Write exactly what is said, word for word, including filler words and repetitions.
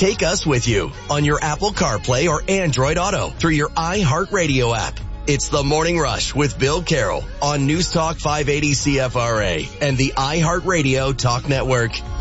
Take us with you on your Apple CarPlay or Android Auto through your iHeartRadio app. It's The Morning Rush with Bill Carroll on News Talk five eighty C F R A and the iHeartRadio Talk Network.